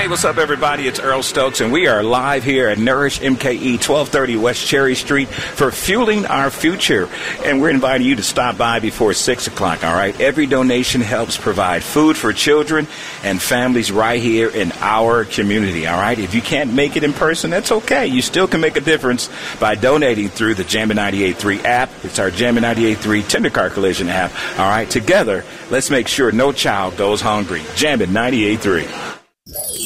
Hey, what's up, everybody? It's Earl Stokes, and we are live here at Nourish MKE, 1230 West Cherry Street for Fueling Our Future. And we're inviting you to stop by before 6 o'clock, all right? Every donation helps provide food for children and families right here in our community, all right? If you can't make it in person, that's okay. You still can make a difference by donating through the Jammin' 98.3 app. It's our Jammin' 98.3 Tender Car Collision app, all right? Together, let's make sure no child goes hungry. Jammin' 98.3.